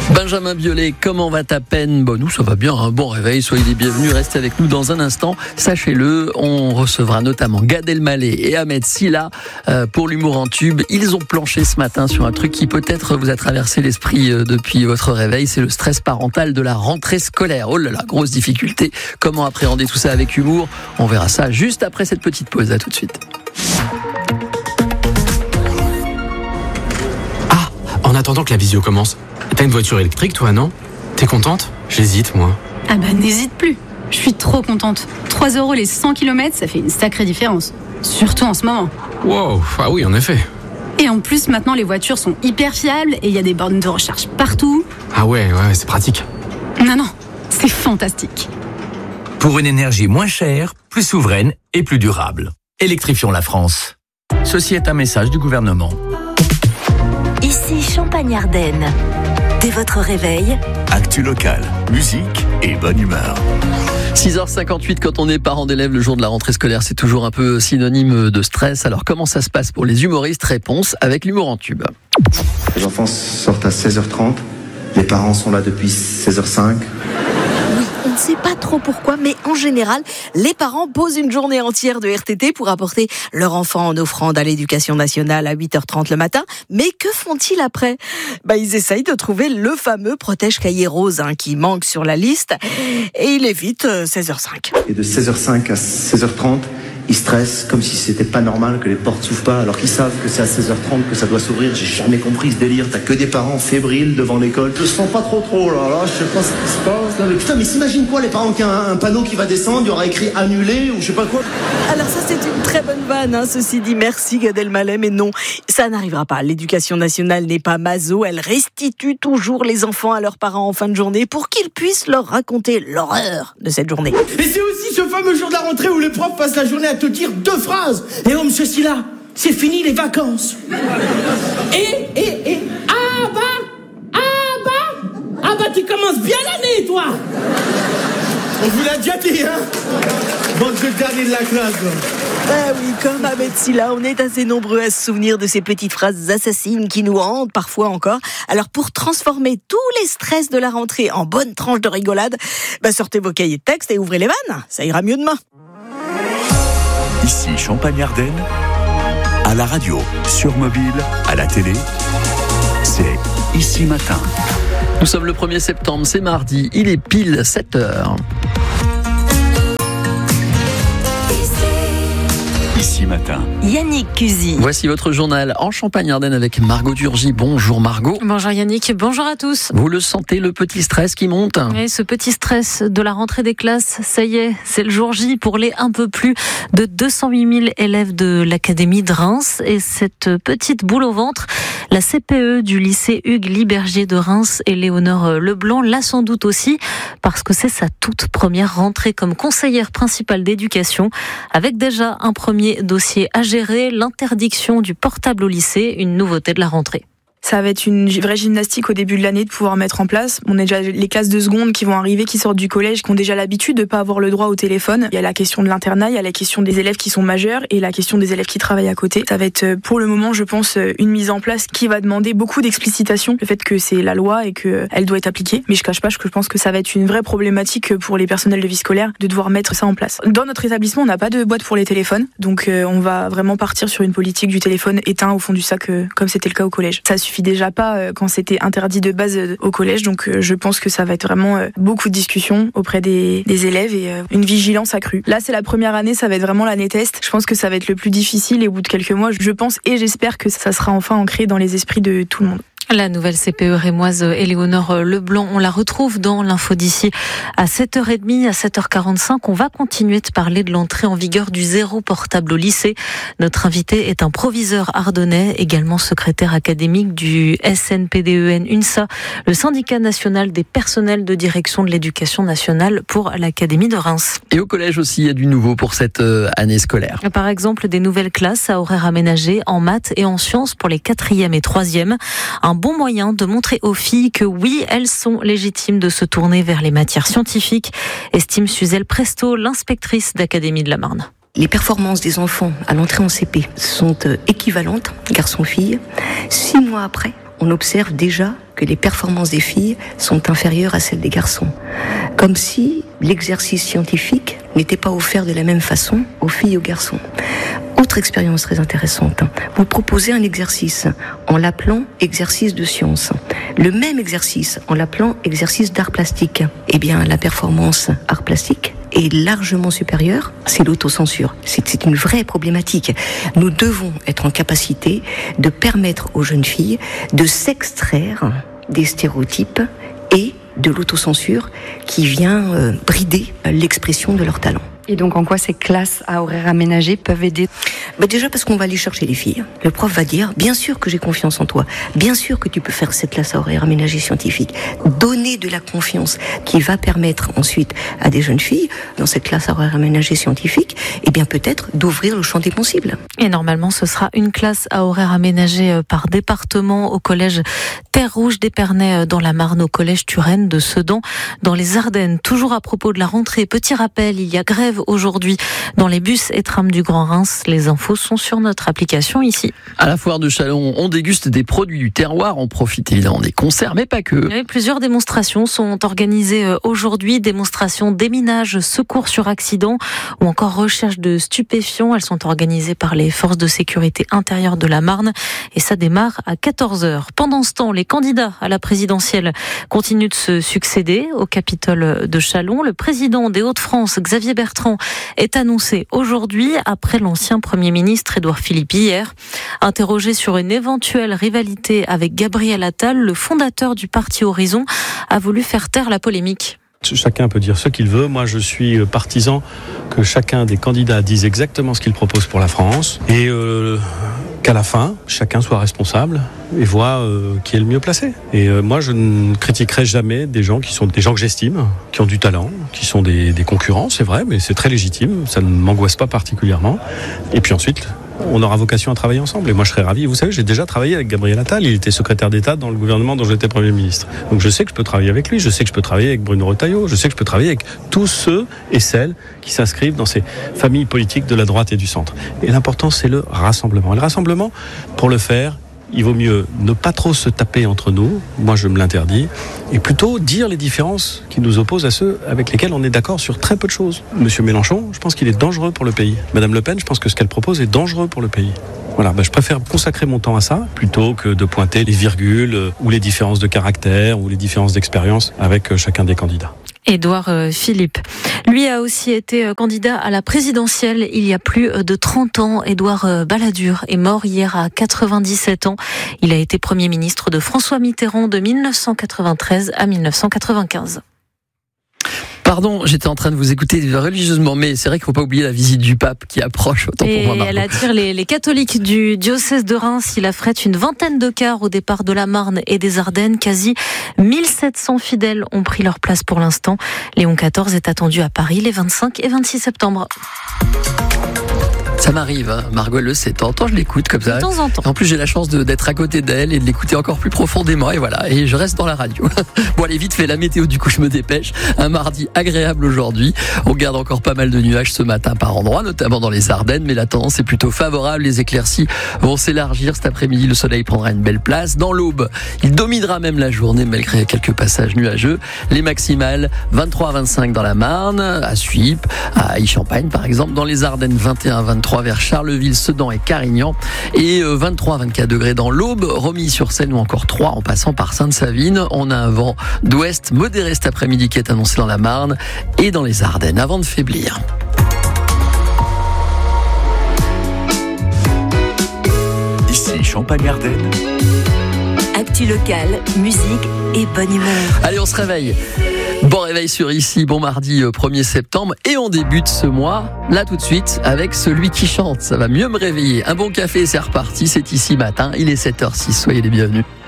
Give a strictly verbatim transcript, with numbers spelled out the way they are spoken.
Benjamin Biolay, comment va ta peine? Bon, nous, ça va bien, un bon réveil, soyez les bienvenus, restez avec nous dans un instant. Sachez-le, on recevra notamment Gad Elmaleh et Ahmed Silla euh, pour l'humour en tube. Ils ont planché ce matin sur un truc qui peut-être vous a traversé l'esprit euh, depuis votre réveil, c'est le stress parental de la rentrée scolaire. Oh là là, grosse difficulté. Comment appréhender tout ça avec humour? On verra ça juste après cette petite pause. À tout de suite. Ah, en attendant que la visio commence, t'as une voiture électrique, toi, non? T'es contente? J'hésite, moi. Ah bah, n'hésite plus. Je suis trop contente. trois euros les cent kilomètres, ça fait une sacrée différence. Surtout en ce moment. Wow, ah oui, en effet. Et en plus, maintenant, les voitures sont hyper fiables et il y a des bornes de recharge partout. Ah ouais, ouais, c'est pratique. Non, non, c'est fantastique. Pour une énergie moins chère, plus souveraine et plus durable. Électrifions la France. Ceci est un message du gouvernement. Ici Champagne-Ardenne. Dès votre réveil, actu local, musique et bonne humeur. six heures cinquante-huit, quand on est parent d'élèves, le jour de la rentrée scolaire, c'est toujours un peu synonyme de stress. Alors comment ça se passe pour les humoristes? Réponse avec l'humour en tube. Les enfants sortent à seize heures trente, les parents sont là depuis seize heures cinq. On ne sait pas trop pourquoi, mais en général, les parents posent une journée entière de R T T pour apporter leur enfant en offrande à l'éducation nationale à huit heures trente le matin. Mais que font-ils après? Bah, ils essayent de trouver le fameux protège-cahier rose hein, qui manque sur la liste et il évite seize heures cinq. Et de seize heures cinq à seize heures trente, ils stressent comme si c'était pas normal que les portes s'ouvrent pas alors qu'ils savent que c'est à seize heures trente que ça doit s'ouvrir. J'ai jamais compris ce délire. T'as que des parents fébriles devant l'école. Je sens pas trop trop là, là, je sais pas ce qui se passe. Là. Mais putain, mais s'imagine quoi les parents qui ont un, un panneau qui va descendre, il y aura écrit annulé ou je sais pas quoi. Alors ça c'est une très bonne vanne, hein, ceci dit, merci Gad Elmaleh, mais non, ça n'arrivera pas. L'éducation nationale n'est pas maso, elle restitue toujours les enfants à leurs parents en fin de journée pour qu'ils puissent leur raconter l'horreur de cette journée. Et c'est aussi ce fameux jour de la rentrée où les profs passent la journée à te dire deux phrases. Et oh, monsieur Silla, c'est fini les vacances. Et, et, et, ah bah, ah bah, ah bah tu commences bien l'année, toi. On vous l'a déjà dit, hein. Bon, je le dernier de la classe, quoi. Ah oui, comme Ahmed Silla, on est assez nombreux à se souvenir de ces petites phrases assassines qui nous hantent parfois encore. Alors pour transformer tous les stress de la rentrée en bonne tranche de rigolade, bah sortez vos cahiers de texte et ouvrez les vannes, ça ira mieux demain. Ici Champagne-Ardenne, à la radio, sur mobile, à la télé, c'est Ici Matin. Nous sommes le premier septembre, c'est mardi, il est pile sept heures. Ici Matin. Yannick Cusy. Voici votre journal en Champagne-Ardenne avec Margot Durgy. Bonjour Margot. Bonjour Yannick, bonjour à tous. Vous le sentez, le petit stress qui monte? Oui, ce petit stress de la rentrée des classes, ça y est, c'est le jour J pour les un peu plus de deux cent huit mille élèves de l'Académie de Reims. Et cette petite boule au ventre, la C P E du lycée Hugues Libergier de Reims et Léonore Leblanc l'a sans doute aussi, parce que c'est sa toute première rentrée comme conseillère principale d'éducation, avec déjà un premier dossier à gérer, l'interdiction du portable au lycée, une nouveauté de la rentrée. Ça va être une vraie gymnastique au début de l'année de pouvoir mettre en place. On a déjà les classes de seconde qui vont arriver, qui sortent du collège, qui ont déjà l'habitude de pas avoir le droit au téléphone. Il y a la question de l'internat, il y a la question des élèves qui sont majeurs et la question des élèves qui travaillent à côté. Ça va être pour le moment, je pense, une mise en place qui va demander beaucoup d'explicitation. Le fait que c'est la loi et qu'elle doit être appliquée. Mais je cache pas que je pense que ça va être une vraie problématique pour les personnels de vie scolaire de devoir mettre ça en place. Dans notre établissement, on n'a pas de boîte pour les téléphones. Donc on va vraiment partir sur une politique du téléphone éteint au fond du sac comme c'était le cas au collège. Ça suffit déjà pas quand c'était interdit de base au collège, donc je pense que ça va être vraiment beaucoup de discussions auprès des, des élèves et une vigilance accrue. Là c'est la première année, ça va être vraiment l'année test. Je pense que ça va être le plus difficile et au bout de quelques mois, je pense et j'espère que ça sera enfin ancré dans les esprits de tout le monde. La nouvelle C P E rémoise Éléonore Leblanc, on la retrouve dans l'info d'ici à sept heures trente, à sept heures quarante-cinq. On va continuer de parler de l'entrée en vigueur du zéro portable au lycée. Notre invité est un proviseur ardennais, également secrétaire académique du S N P D E N UNSA, le syndicat national des personnels de direction de l'éducation nationale pour l'Académie de Reims. Et au collège aussi, il y a du nouveau pour cette année scolaire. Par exemple, des nouvelles classes à horaires aménagés en maths et en sciences pour les quatrième et troisième. Un bon moyen de montrer aux filles que oui, elles sont légitimes de se tourner vers les matières scientifiques, estime Suzelle Presto, l'inspectrice d'Académie de la Marne. Les performances des enfants à l'entrée en C P sont équivalentes, garçons-filles. Six mois après, on observe déjà que les performances des filles sont inférieures à celles des garçons. Comme si l'exercice scientifique n'était pas offert de la même façon aux filles et aux garçons. Autre expérience très intéressante, vous proposez un exercice en l'appelant exercice de science. Le même exercice en l'appelant exercice d'art plastique. Eh bien, la performance art plastique est largement supérieure, c'est l'autocensure. C'est, c'est une vraie problématique. Nous devons être en capacité de permettre aux jeunes filles de s'extraire des stéréotypes et de l'autocensure qui vient euh, brider l'expression de leur talent. Et donc en quoi ces classes à horaires aménagés peuvent aider ? Bah déjà parce qu'on va aller chercher les filles. Le prof va dire, bien sûr que j'ai confiance en toi, bien sûr que tu peux faire cette classe à horaires aménagés scientifiques. Donner de la confiance qui va permettre ensuite à des jeunes filles, dans cette classe à horaires aménagés scientifiques, eh bien peut-être d'ouvrir le champ des possibles. Et normalement ce sera une classe à horaires aménagés par département au collège Terre Rouge d'Épernay dans la Marne, au collège Turenne de Sedan dans les Ardennes. Toujours à propos de la rentrée, petit rappel, il y a grève aujourd'hui dans les bus et trams du Grand Reims. Les infos sont sur notre application ici. À la foire de Châlons, on déguste des produits du terroir, on profite évidemment des concerts, mais pas que. Oui, plusieurs démonstrations sont organisées aujourd'hui. Démonstrations déminage, secours sur accident ou encore recherche de stupéfiants. Elles sont organisées par les forces de sécurité intérieure de la Marne et ça démarre à quatorze heures. Pendant ce temps, les candidats à la présidentielle continuent de se succéder au Capitole de Châlons. Le président des Hauts-de-France, Xavier Bertrand, est annoncé aujourd'hui après l'ancien Premier ministre Édouard Philippe hier. Interrogé sur une éventuelle rivalité avec Gabriel Attal, le fondateur du parti Horizon a voulu faire taire la polémique. Chacun peut dire ce qu'il veut. Moi, je suis partisan que chacun des candidats dise exactement ce qu'il propose pour la France et euh, qu'à la fin, chacun soit responsable et voit euh, qui est le mieux placé. Et euh, moi, je ne critiquerai jamais des gens qui sont des gens que j'estime, qui ont du talent, qui sont des, des concurrents, c'est vrai, mais c'est très légitime. Ça ne m'angoisse pas particulièrement. Et puis ensuite, on aura vocation à travailler ensemble. Et moi, je serais ravi. Vous savez, j'ai déjà travaillé avec Gabriel Attal. Il était secrétaire d'État dans le gouvernement dont j'étais Premier ministre. Donc, je sais que je peux travailler avec lui. Je sais que je peux travailler avec Bruno Retailleau. Je sais que je peux travailler avec tous ceux et celles qui s'inscrivent dans ces familles politiques de la droite et du centre. Et l'important, c'est le rassemblement. Et le rassemblement, pour le faire, il vaut mieux ne pas trop se taper entre nous, moi je me l'interdis, et plutôt dire les différences qui nous opposent à ceux avec lesquels on est d'accord sur très peu de choses. Monsieur Mélenchon, je pense qu'il est dangereux pour le pays. Madame Le Pen, je pense que ce qu'elle propose est dangereux pour le pays. Voilà, ben je préfère consacrer mon temps à ça plutôt que de pointer les virgules ou les différences de caractère ou les différences d'expérience avec chacun des candidats. Édouard Philippe. Lui a aussi été candidat à la présidentielle il y a plus de trente ans. Édouard Balladur est mort hier à quatre-vingt-dix-sept ans. Il a été Premier ministre de François Mitterrand de mille neuf cent quatre-vingt-treize à mille neuf cent quatre-vingt-quinze. Pardon, j'étais en train de vous écouter religieusement, mais c'est vrai qu'il ne faut pas oublier la visite du pape qui approche, autant et pour moi. Elle attire les, les catholiques du diocèse de Reims. Il affrète une vingtaine de cars au départ de la Marne et des Ardennes. Quasi mille sept cents fidèles ont pris leur place pour l'instant. Léon quatorze est attendu à Paris les vingt-cinq et vingt-six septembre. Ça m'arrive, hein. Margot le sait, de temps en temps je l'écoute comme ça. De temps en temps. En plus j'ai la chance de, d'être à côté d'elle et de l'écouter encore plus profondément et voilà, et je reste dans la radio. Bon allez vite fait la météo, du coup je me dépêche. Un mardi agréable aujourd'hui, on garde encore pas mal de nuages ce matin par endroits, notamment dans les Ardennes, mais la tendance est plutôt favorable, les éclaircies vont s'élargir cet après-midi, le soleil prendra une belle place. Dans l'Aube, il dominera même la journée malgré quelques passages nuageux. Les maximales vingt-trois à vingt-cinq dans la Marne, à Suippes, à Aix-Champagne par exemple, dans les Ardennes vingt et un à vingt-trois vers Charleville, Sedan et Carignan, et vingt-trois à vingt-quatre degrés dans l'Aube, Romilly-sur-Seine ou encore Troyes en passant par Sainte-Savine. On a un vent d'ouest modéré cet après-midi qui est annoncé dans la Marne et dans les Ardennes avant de faiblir. Ici Champagne-Ardenne. Actu locale, musique et bonne humeur. Allez, on se réveille. Bon réveil sur Ici, bon mardi premier septembre et on débute ce mois, là tout de suite, avec celui qui chante. Ça va mieux me réveiller. Un bon café, c'est reparti, c'est Ici matin, il est sept heures six, soyez les bienvenus.